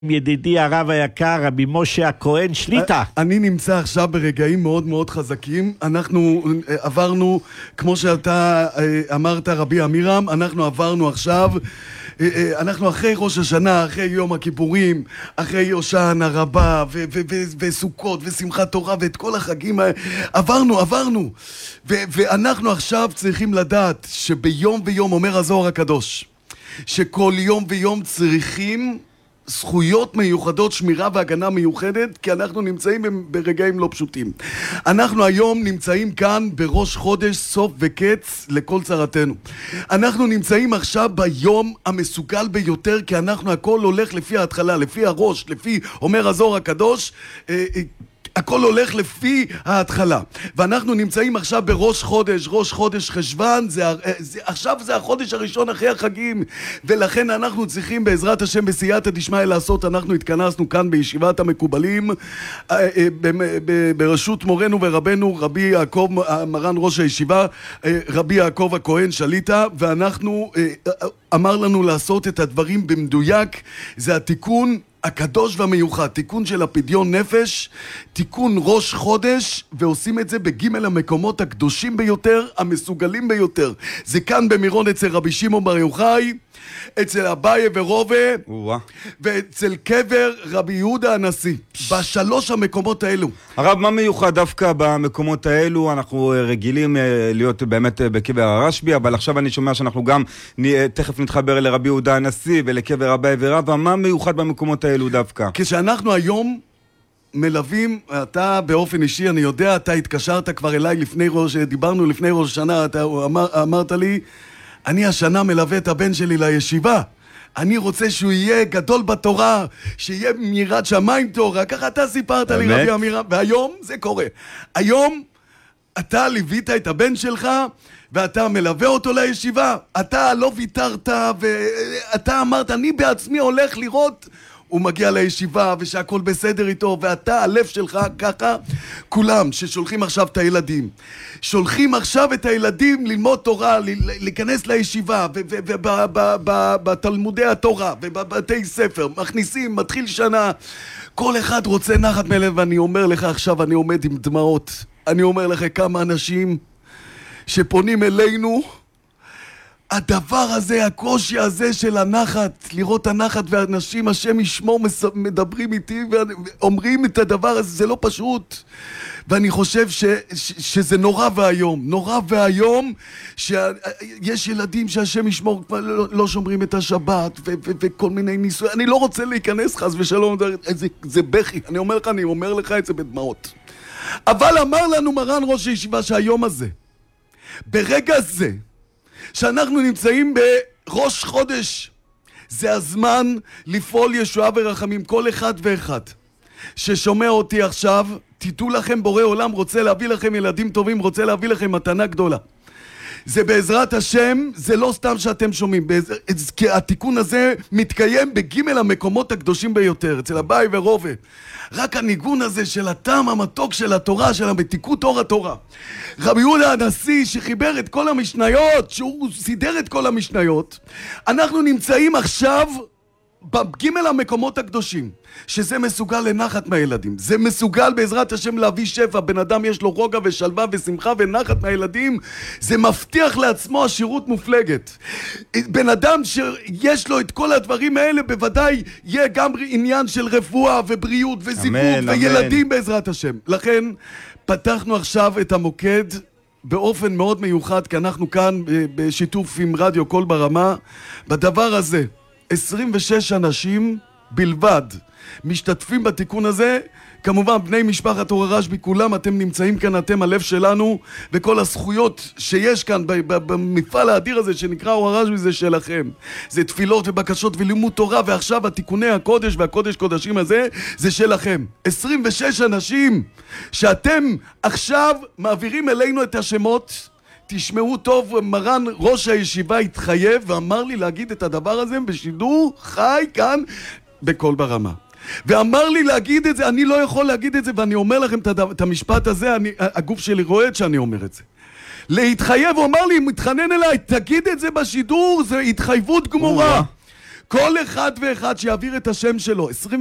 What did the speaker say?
ידידי הרב היקר, רבי משה הכהן שליטה. אני נמצא עכשיו ברגעים מאוד מאוד חזקים. אנחנו עברנו, כמו שאתה אמרת רבי אמירם, אנחנו עברנו עכשיו, אנחנו אחרי ראש השנה, אחרי יום הכיפורים, אחרי יושענא רבה וסוכות ושמחת תורה ואת כל החגים, עברנו. ואנחנו עכשיו צריכים לדעת שביום ויום, אומר הזוהר הקדוש, שכל יום ויום צריכים זכויות מיוחדות, שמירה והגנה מיוחדת, כי אנחנו נמצאים ברגעים לא פשוטים. אנחנו היום נמצאים כאן בראש חודש, סוף וקץ לכל צרתנו. אנחנו נמצאים עכשיו ביום המסוגל ביותר, כי אנחנו הכל הולך לפי ההתחלה, לפי הראש, לפי, אומר הזוהר הקדוש, הכל הולך לפי ההתחלה. ואנחנו נמצאים עכשיו בראש חודש, ראש חודש חשוון, עכשיו זה החודש הראשון אחרי החגים, ולכן אנחנו צריכים בעזרת השם בסייעתא דשמיא לעשות. אנחנו התכנסנו כאן בישיבת המקובלים, בראשות מורנו ורבנו רבי יעקב, מרן ראש הישיבה, רבי יעקב הכהן שליטה, ואנחנו אמר לנו לעשות את הדברים במדויק. זה התיקון הקדוש והמיוחד, תיקון של הפדיון נפש, תיקון ראש חודש, ועושים את זה בגימל המקומות הקדושים ביותר, המסוגלים ביותר. זה כאן במירון אצל רבי שמעון בר יוחאי, אצל אביי ורובה, ואצל קבר רבי יהודה הנשיא. בשלוש המקומות האלו. הרב, מה מיוחד דווקא במקומות האלו? אנחנו רגילים להיות באמת בקבר הרשב"י, אבל עכשיו אני שומע שאנחנו גם תכף נתחבר לרבי יהודה הנשיא ולקבר אביי ורבא. מה מיוחד במקומות האלו דווקא? כשאנחנו היום מלווים, אתה באופן אישי, אני יודע, אתה התקשרת כבר אליי דיברנו לפני ראש השנה, אתה אמרת לי, אני השנה מלווה את הבן שלי לישיבה, אני רוצה שהוא יהיה גדול בתורה, שיהיה מיראת שמיים תורה. ככה אתה סיפרת לי רבי אמירם, והיום זה קורה. היום אתה ליווית את הבן שלך ואתה מלווה אותו לישיבה. אתה לא ויתרת ואתה אמרת, אני בעצמי הולך לראות, הוא מגיע לישיבה ושהכל בסדר איתו, ואתה, הלב שלך ככה. כולם ששולחים עכשיו את הילדים, שולחים עכשיו את הילדים ללמוד תורה, להיכנס לישיבה, ובתלמודי התורה, ובבתי ספר, מכניסים, מתחיל שנה, כל אחד רוצה נחת מלב. ואני אומר לך עכשיו, אני עומד עם דמעות, אני אומר לך כמה אנשים שפונים אלינו, הדבר הזה, הקושי הזה של הנחת, לראות הנחת, ואנשים השם ישמור מדברים איתי ואומרים את הדבר הזה, זה לא פשוט. ואני חושב שזה נורא והיום, נורא והיום, שיש ילדים שהשם ישמור לא שומרים את השבת וכל מיני ניסויים. אני לא רוצה להיכנס חס ושלום, זה בכי, אני אומר לך את זה בדמעות. אבל אמר לנו מרן ראש הישיבה שהיום הזה, ברגע זה, שאנחנו נמצאים בראש חודש, זה הזמן לפעול ישועה ורחמים. כל אחד ואחד ששומע אותי עכשיו, תדעו לכם, בורא עולם רוצה להביא לכם ילדים טובים, רוצה להביא לכם מתנה גדולה. זה בעזרת השם, זה לא סתם שאתם שומעים, כי התיקון הזה מתקיים בגימל המקומות הקדושים ביותר, אצל אביי ורובה. רק הניגון הזה של הטעם המתוק של התורה, של המתיקות אור התורה. רבי יהודה הנשיא שחיבר את כל המשניות, שהוא סידר את כל המשניות, אנחנו נמצאים עכשיו בגימל המקומות הקדושים, שזה מסוגל לנחת מהילדים, זה מסוגל בעזרת השם להביא שפע. בן אדם יש לו רוגע ושלווה ושמחה ונחת מהילדים, זה מבטיח לעצמו עשירות מופלגת. בן אדם שיש לו את כל הדברים האלה, בוודאי יהיה גם עניין של רפואה ובריאות וזיווג וילדים בעזרת השם. לכן פתחנו עכשיו את המוקד באופן מאוד מיוחד, כי אנחנו כאן בשיתוף עם רדיו קול ברמה. בדבר הזה 26 אנשים בלבד משתתפים בתיקון הזה. כמובן בני משפחת אור הרשב"י כולם, אתם נמצאים כאן, אתם הלב שלנו, וכל הזכויות שיש כאן במפעל האדיר הזה שנקרא אור הרשב"י זה שלכם. זה תפילות ובקשות ולימוד תורה, ועכשיו התיקוני הקודש והקודש קודשים הזה זה שלכם. 26 אנשים שאתם עכשיו מעבירים אלינו את השמות. תשמעו טוב, מרן ראש הישיבה התחייב ואמר לי להגיד את הדבר הזה בשידור חי כאן בקול ברמה, ואמר לי להגיד את זה. אני לא יכול להגיד את זה, ואני אומר לכם את המשפט הזה, הגוף שלי רואה שאני אומר את זה. להתחייב, הוא אמר לי, מתחנן אליי, תגיד את זה בשידור, זה התחייבות גמורה. כל אחד ואחד שיעביר את השם שלו,